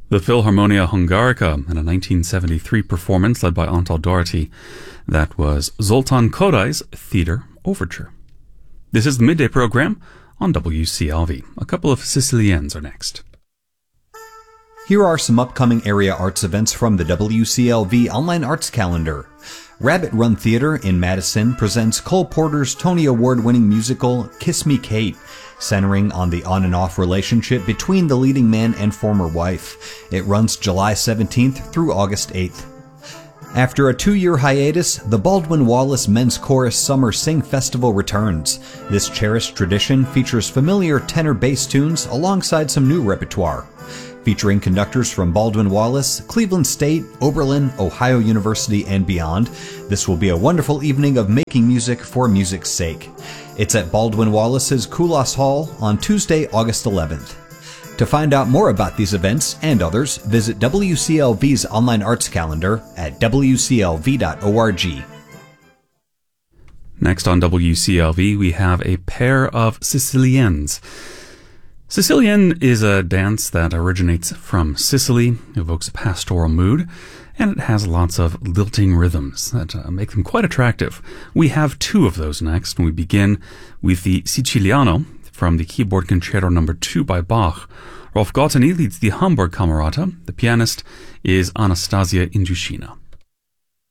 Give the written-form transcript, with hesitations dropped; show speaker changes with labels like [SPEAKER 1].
[SPEAKER 1] The Philharmonia Hungarica in a 1973 performance led by Antal Doherty. That was Zoltán Kodai's Theatre Overture. This is the Midday Program on WCLV. A couple of Siciliennes are next.
[SPEAKER 2] Here are some upcoming area arts events from the WCLV Online Arts Calendar. Rabbit Run Theater in Madison presents Cole Porter's Tony Award-winning musical Kiss Me Kate, centering on the on and off relationship between the leading man and former wife. It runs July 17th through August 8th. After a 2-year hiatus, the Baldwin Wallace Men's Chorus Summer Sing Festival returns. This cherished tradition features familiar tenor bass tunes alongside some new repertoire. Featuring conductors from Baldwin Wallace, Cleveland State, Oberlin, Ohio University, and beyond, this will be a wonderful evening of making music for music's sake. It's at Baldwin Wallace's Koulos Hall on Tuesday, August 11th. To find out more about these events and others, visit WCLV's online arts calendar at wclv.org.
[SPEAKER 1] Next on WCLV, we have a pair of Siciliennes. Sicilienne is a dance that originates from Sicily, evokes a pastoral mood, and it has lots of lilting rhythms that make them quite attractive. We have two of those next, and we begin with the Siciliano from the Keyboard Concerto No. 2 by Bach. Rolf Gottany leads the Hamburg Camerata. The pianist is Anastasia Indushina.